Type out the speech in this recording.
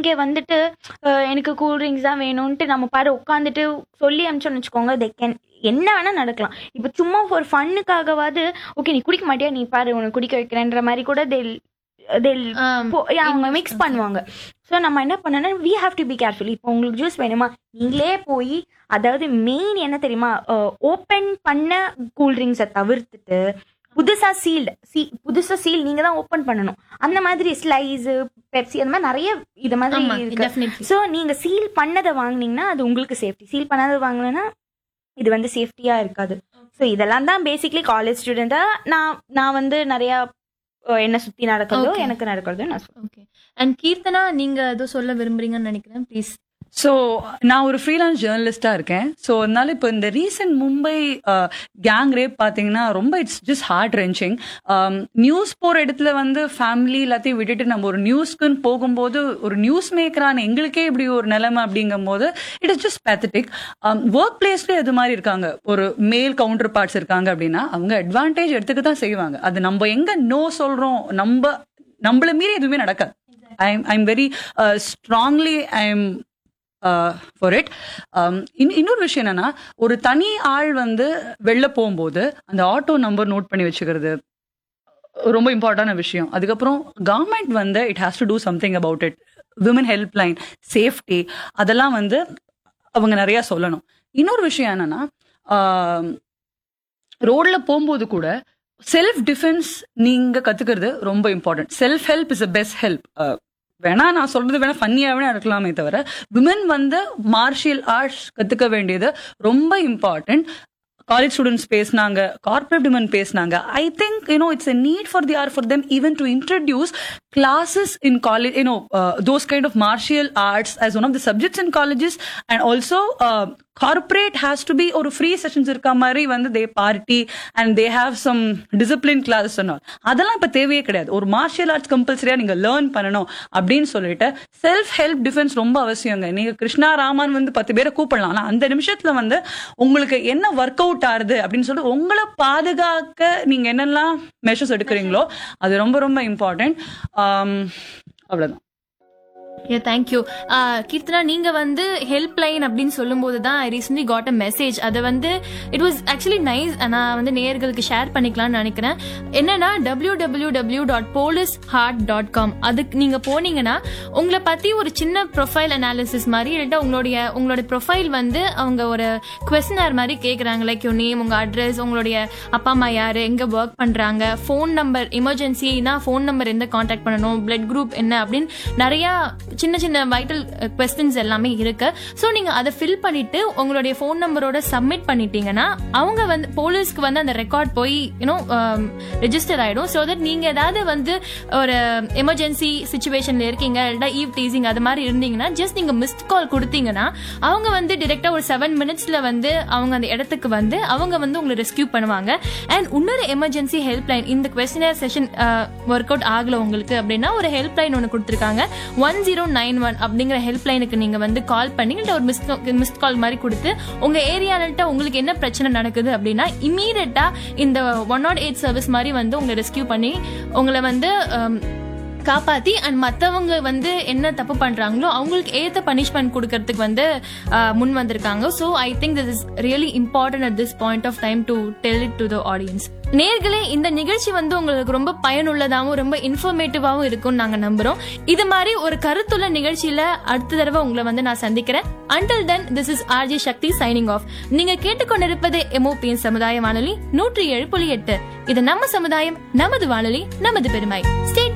இங்க வந்துட்டு எனக்கு கூல் ட்ரிங்க்ஸ் தான் வேணும்ட்டு நம்ம பாரு உட்காந்துட்டு சொல்லி அனுப்பிச்சோன்னு வச்சுக்கோங்க, தே கேன் என்ன வேணா நடக்கலாம். இப்போ சும்மா ஒரு ஃபன்னுக்காகவாது ஓகே நீ குடிக்க மாட்டியா, நீ பாரு உனக்கு குடிக்க வைக்கிறேன்ற மாதிரி கூட அவங்க மிக்ஸ் பண்ணுவாங்க. ஸோ நம்ம என்ன பண்ணனா we have to be careful. இப்போ உங்களுக்கு ஜூஸ் வேணுமா, நீங்களே போய், அதாவது மெயின் என்ன தெரியுமா, ஓப்பன் பண்ண கூல்ட்ரிங்க்ஸை தவிர்த்துட்டு புதுசா சீல் நீங்க தான் ஓப்பன் பண்ணணும். அந்த மாதிரி ஸ்லைஸ், பெப்சி, அந்த மாதிரி நிறைய இது மாதிரி இருக்கு. ஸோ நீங்க சீல் பண்ணதை வாங்கினீங்கன்னா அது உங்களுக்கு சேஃப்டி. சீல் பண்ணாத வாங்கினா இது வந்து சேஃப்டியா இருக்காது. ஸோ இதெல்லாம் தான் பேசிக்லி காலேஜ் ஸ்டூடெண்டா நான் வந்து நிறைய என்ன சுத்தி நடக்கிறதோ எனக்கு நடக்கிறதோ நான் சொல்றேன். ஓகே. அண்ட் கீர்த்தனா, நீங்க ஏதோ சொல்ல விரும்புறீங்கன்னு நினைக்கிறேன், ப்ளீஸ். ஸோ நான் ஒரு ஃப்ரீலான்ஸ் ஜேர்னலிஸ்டாக இருக்கேன். ஸோ அதனால இப்போ இந்த ரீசெண்ட் மும்பை கேங் ரேப் பார்த்தீங்கன்னா ரொம்ப it's just heart wrenching. News போகிற இடத்துல வந்து ஃபேமிலி எல்லாத்தையும் விட்டுட்டு நம்ம ஒரு நியூஸ்க்குன்னு போகும்போது ஒரு நியூஸ் மேக்கரான எங்களுக்கே இப்படி ஒரு நிலைமை அப்படிங்கும் போது it is just pathetic. Work பிளேஸ்லேயே அது மாதிரி இருக்காங்க, ஒரு மேல் கவுண்டர் பார்ட்ஸ் இருக்காங்க அப்படின்னா அவங்க அட்வான்டேஜ் எடுத்துக்க தான் செய்வாங்க. அது நம்ம எங்கே நோ சொல்கிறோம், நம்மள மீறி எதுவுமே நடக்காது. I'm very strongly for it. இன்னொரு விஷயம் என்னன்னா, ஒரு தனி ஆள் வந்து வெளில போகும்போது அந்த ஆட்டோ நம்பர் நோட் பண்ணி வச்சுக்கிறது ரொம்ப இம்பார்ட்டன்டான விஷயம். அதுக்கப்புறம் கவர்மெண்ட் வந்து it has to do something about it. Women help line, safety, அதெல்லாம் வந்து அவங்க நிறைய சொல்லணும். இன்னொரு விஷயம் என்னன்னா, ரோட்ல போகும்போது கூட செல்ஃப் டிஃபென்ஸ் நீங்க கத்துக்கிறது ரொம்ப important. Self help is a best help. வேணா நான் சொல்றது வேணா ஃபன்னியாவே இருக்கலாமே தவிர விமன் வந்து மார்ஷியல் ஆர்ட்ஸ் கத்துக்க வேண்டியது ரொம்ப இம்பார்ட்டன்ட். காலேஜ் ஸ்டூடெண்ட்ஸ் பேசினாங்க, கார்பரேட் விமன் பேசினாங்க. I think it's a need for them even to introduce classes in college, those kind of martial arts as one of the subjects in colleges. And also corporate has to be or free sessions இருக்க மாதிரி வந்து they party and they have some discipline classes and all. அதெல்லாம் இப்ப தேவையே கிடையாது. ஒரு martial arts கம்பல்சரியா நீங்க லேர்ன் பண்ணணும் அப்படின்னு சொல்லிட்டு செல்ஃப் ஹெல்ப் டிஃபென்ஸ் ரொம்ப அவசியங்க. நீங்க கிருஷ்ணா ராமன் வந்து 10 பேரை கூப்பிடலாம், ஆனா அந்த நிமிஷத்துல வந்து உங்களுக்கு என்ன ஒர்க் அவுட் ஆகுது அப்படின்னு சொல்லிட்டு உங்களை பாதுகாக்க நீங்க என்னெல்லாம் மெஷர்ஸ் எடுக்கிறீங்களோ அது ரொம்ப ரொம்ப இம்பார்ட்டன்ட். அவ்வளவுதான். தேங்க்யூ. கீர்த்தனா, நீங்க வந்து ஹெல்ப் லைன் அப்படின்னு சொல்லும் போது தான் ஐ ரீசன்ட்லி காட் அ மெசேஜ். அதை வந்து இட் வாஸ் ஆக்சுவலி நைஸ். நான் வந்து நேயர்களுக்கு ஷேர் பண்ணிக்கலாம்னு நினைக்கிறேன். என்னன்னா www.polisheart.com. அதுக்கு நீங்க போனீங்கன்னா உங்களை பத்தி ஒரு சின்ன ப்ரொஃபைல் அனாலிசிஸ் மாதிரி, இல்லாட்டா உங்களோட ப்ரொஃபைல் வந்து அவங்க ஒரு குவெஸ்டினர் மாதிரி கேட்குறாங்க. லைக் யூ நேம், உங்க அட்ரஸ், உங்களுடைய அப்பா அம்மா யாரு, எங்க ஒர்க் பண்றாங்க, ஃபோன் நம்பர், எமர்ஜென்சினா ஃபோன் நம்பர் எந்த கான்டாக்ட் பண்ணணும், பிளட் குரூப் என்ன அப்படின்னு நிறைய சின்ன சின்ன வைட்டல் கொஸ்டின்ஸ் எல்லாமே இருக்கு. ஸோ நீங்க அதை ஃபில் பண்ணிட்டு உங்களுடைய ஃபோன் நம்பரோட சப்மிட் பண்ணிட்டீங்கன்னா அவங்க வந்து போலீஸ்க்கு வந்து அந்த ரெக்கார்ட் போய் ரெஜிஸ்டர் ஆயிடும். ஸோ தட் நீங்க ஏதாவது வந்து ஒரு எமர்ஜென்சி சிச்சுவேஷன்ல இருக்கீங்க, இல்லைன்னா ஈவ் டீசிங் அது மாதிரி இருந்தீங்கன்னா ஜஸ்ட் நீங்க மிஸ்ட் கால் கொடுத்தீங்கன்னா அவங்க வந்து டிரெக்டா ஒரு 7 minutesல வந்து அவங்க அந்த இடத்துக்கு வந்து அவங்க வந்து உங்களை ரெஸ்கியூ பண்ணுவாங்க. அண்ட் இன்னொரு எமர்ஜென்சி ஹெல்ப் லைன், இந்த குவெஸ்டினர் செஷன் ஒர்க் அவுட் ஆகல உங்களுக்கு அப்படின்னா ஒரு ஹெல்ப் லைன் ஒன்று கொடுத்துருக்காங்க. 1091 அப்படிங்கிற ஹெல்ப் லைனுக்கு நீங்க வந்து கால் பண்ணி ஒரு மிஸ்ட் கால் மாதிரி கொடுத்து உங்க ஏரியால உங்களுக்கு என்ன பிரச்சனை நடக்குது அப்படின்னா இமீடியட்டா இந்த 108 சர்வீஸ் மாதிரி வந்து உங்களை ரெஸ்கியூ பண்ணி உங்களை வந்து காப்பாத்தி அண்ட் மற்றவங்க வந்து என்ன தப்பு பண்றாங்களோ அவங்களுக்கு ஏத்த பனிஷ்மெண்ட் கொடுக்கறதுக்கு வந்து முன் வந்திருக்காங்க. So I think this is really important at this point of time to tell it to the audience. நேர்களே, இந்த நிகழ்ச்சி வந்து உங்களுக்கு ரொம்ப பயனுள்ளதாகவும் ரொம்ப இன்ஃபர்மேட்டிவாகவும் இருக்கும்னு நாங்க நம்புறோம். இது மாதிரி ஒரு கருத்துள்ள நிகழ்ச்சியில அடுத்த தடவை உங்களை வந்து நான் சந்திக்கிறேன். Until then, this is RJ Shakti signing off. நீங்க கேட்டுக்கொண்டிருப்பது MOPN சமுதாய வானொலி 107.8. இது நம்ம சமுதாயம், நமது வானொலி, நமது பெருமை. Stay